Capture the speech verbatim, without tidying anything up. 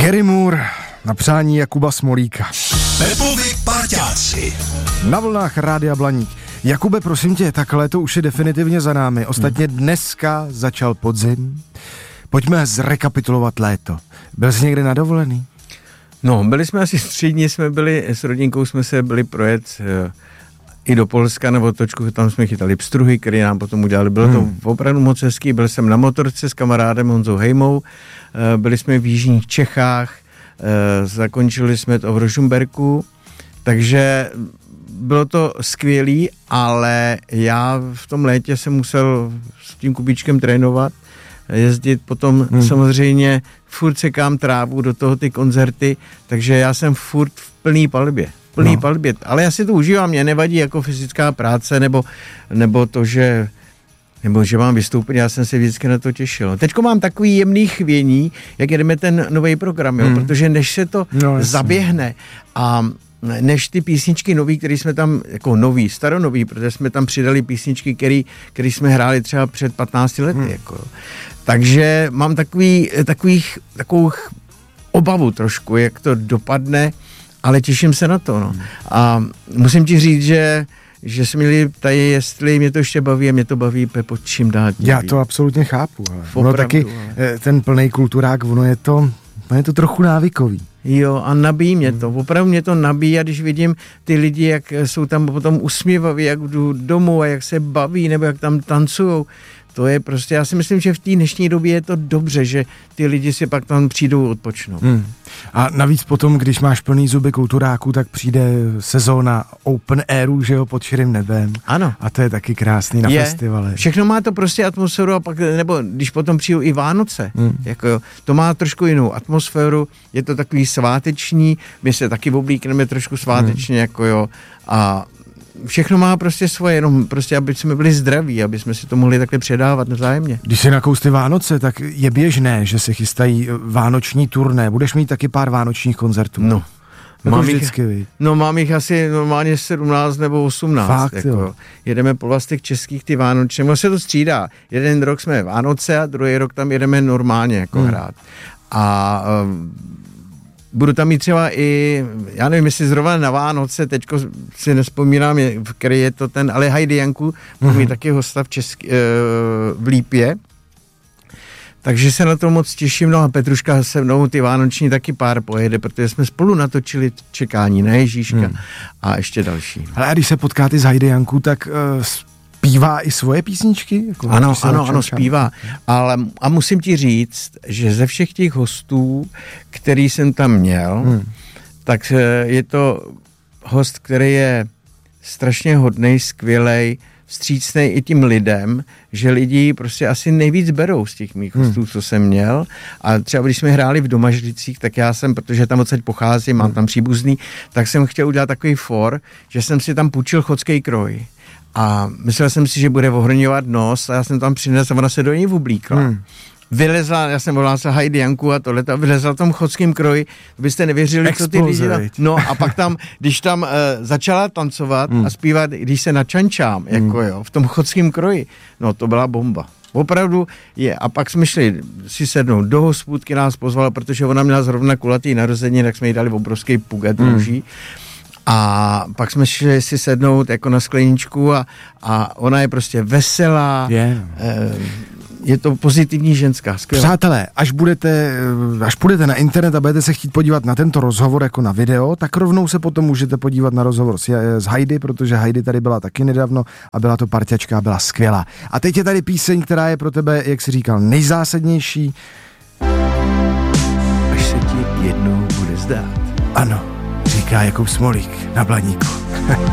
Gary Moore na přání Jakuba Smolíka. Pepovi parťáci. Na vlnách Rádia Blaník. Jakube, prosím tě, tak léto už je definitivně za námi. Ostatně dneska začal podzim. Pojďme zrekapitulovat léto. Byl jsi někde na dovolený? No, byli jsme asi tři dny, jsme byli, s rodinkou jsme se byli projet uh, i do Polska nebo točku, tam jsme chytali pstruhy, které nám potom udělali. Bylo hmm. to opravdu moc hezký, byl jsem na motorce s kamarádem Honzou Hejmou, uh, byli jsme v jižních Čechách, uh, zakončili jsme to v Rožmberku, takže bylo to skvělý, ale já v tom létě jsem musel s tím Kubíčkem trénovat, jezdit potom hmm. samozřejmě furt sekám trávu, do toho ty koncerty, takže já jsem furt v plný palbě. V plný no. palbě. Ale já si to užívám, mě nevadí jako fyzická práce, nebo, nebo to, že nebo že mám vystoupit, já jsem se vždycky na to těšil. Teďko mám takový jemný chvění, jak jedeme ten nový program, jo, hmm. protože než se to no, zaběhne a než ty písničky nový, který jsme tam, jako nový, staronový, protože jsme tam přidali písničky, který, který jsme hráli třeba před patnácti lety, hmm. jako. Takže mám takový, takových, takovou obavu trošku, jak to dopadne, ale těším se na to, no. Hmm. A musím ti říct, že že jsme měli tady, jestli mě to ještě baví a mě to baví, Pepo, čím dál tím. Já to absolutně chápu, ale ono taky ale... ten plný kulturák, ono je to, ono je to trochu návykový. Jo, a nabíjí mě to, opravdu mě to nabíjí, a když vidím ty lidi, jak jsou tam potom usměvaví, jak jdu domů a jak se baví, nebo jak tam tancujou, to je prostě, já si myslím, že v té dnešní době je to dobře, že ty lidi si pak tam přijdou odpočnout. Hmm. A navíc potom, když máš plný zuby kulturáků, tak přijde sezóna open airu, že jo, pod širým nebem. Ano. A to je taky krásný na je. festivale. Všechno má to prostě atmosféru, a pak, nebo když potom přijdou i Vánoce, hmm. jako jo, to má trošku jinou atmosféru, je to takový sváteční, my se taky oblíkneme trošku svátečně, hmm. jako jo, a všechno má prostě svoje, jenom prostě, aby jsme byli zdraví, aby jsme si to mohli takhle předávat vzájemně. Když se nakousty Vánoce, tak je běžné, že se chystají vánoční turné. Budeš mít taky pár vánočních koncertů. No. Jako mám vždycky, jich, no mám jich asi normálně sedmnáct nebo osmnáct. Fakt, jako. jo. Jedeme po těch českých ty vánočně. Ono se to střídá. Jeden rok jsme Vánoce a druhý rok tam jedeme normálně jako hmm. hrát. A um, budu tam mít třeba i, já nevím, jestli zrovna na Vánoce, teďko si nespomínám, v který je to ten, ale Heidi Janku, budu mít taky hosta v, Česky, v Lípě. Takže se na to moc těším, no a Petruška se mnou ty vánoční taky pár pojede, protože jsme spolu natočili Čekání na Ježíška hmm. a ještě další. Ale a když se potkáte s Heidi Janku, tak uh, zpívá i svoje písničky? Jako ano, ano, ano, zpívá. Ale, a musím ti říct, že ze všech těch hostů, který jsem tam měl, hmm. tak je to host, který je strašně hodnej, skvělej, vstřícnej i tím lidem, že lidi prostě asi nejvíc berou z těch mých hostů, hmm. co jsem měl. A třeba když jsme hráli v Domažlicích, tak já jsem, protože tam odsaď pocházím, mám tam příbuzný, tak jsem chtěl udělat takový for, že jsem si tam půjčil chodský kroj. A myslel jsem si, že bude ohrňovat nos, a já jsem tam přinesl a ona se do něj oblíkla. Hmm. Vylezla, já jsem volal se Heidi Janku a tohle, a vylezla v tom chodském kroji, byste nevěřili, Exploze, co ty lidi. No a pak tam, když tam uh, začala tancovat hmm. a zpívat, když se načančám, hmm. jako jo, v tom chodském kroji, no to byla bomba. Opravdu je. A pak jsme šli si sednout do hospůdky, nás pozvala, protože ona měla zrovna kulatý narozeniny, tak jsme jí dali obrovský puget hmm. růží. A pak jsme šli si sednout jako na skleničku a, a ona je prostě veselá, yeah. eh, je to pozitivní ženská, skvělá. Přátelé, až budete, až půjdete na internet a budete se chtít podívat na tento rozhovor jako na video, tak rovnou se potom můžete podívat na rozhovor s, s Heidi, protože Heidi tady byla taky nedávno a byla to parťačka a byla skvělá. A teď je tady píseň, která je pro tebe, jak jsi říkal, nejzásadnější. Až se ti jednou bude zdát. Ano, říká Jakub Smolík na Blaníku.